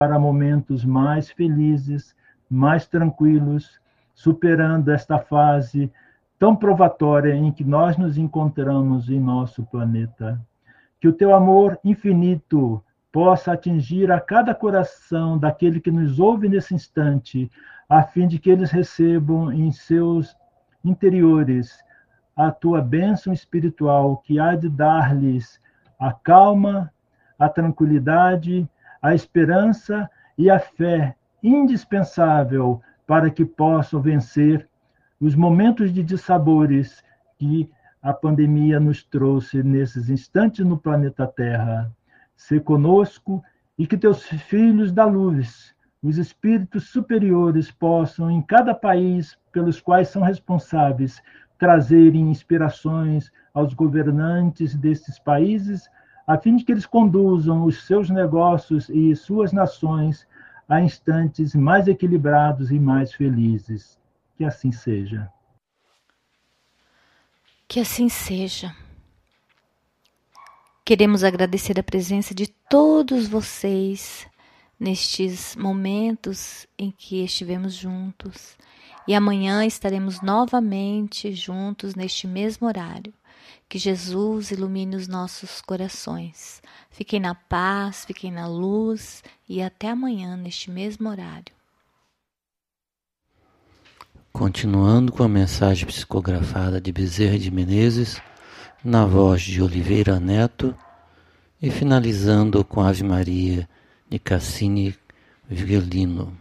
para momentos mais felizes, mais tranquilos, superando esta fase tão provatória em que nós nos encontramos em nosso planeta. Que o teu amor infinito possa atingir a cada coração daquele que nos ouve nesse instante, a fim de que eles recebam em seus interiores a tua bênção espiritual, que há de dar-lhes a calma, a tranquilidade, a esperança e a fé indispensável para que possam vencer os momentos de dissabores que a pandemia nos trouxe nesses instantes no planeta Terra. Sê conosco e que teus filhos da luz, os espíritos superiores, possam, em cada país pelos quais são responsáveis, trazerem inspirações aos governantes desses países, a fim de que eles conduzam os seus negócios e suas nações a instantes mais equilibrados e mais felizes. Que assim seja. Que assim seja. Queremos agradecer a presença de todos vocês nestes momentos em que estivemos juntos. E amanhã estaremos novamente juntos neste mesmo horário. Que Jesus ilumine os nossos corações. Fiquem na paz, fiquem na luz e até amanhã neste mesmo horário. Continuando com a mensagem psicografada de Bezerra de Menezes, na voz de Oliveira Neto, e finalizando com a Ave Maria de Cassini Violino.